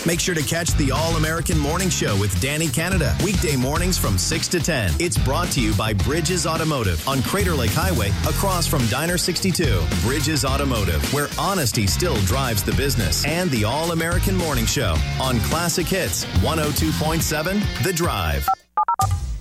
Make sure to catch the All-American Morning Show with Danny Canada. Weekday mornings from 6 to 10. It's brought to you by Bridges Automotive on Crater Lake Highway across from Diner 62. Bridges Automotive, where honesty still drives the business. And the All-American Morning Show on Classic Hits 102.7 The Drive.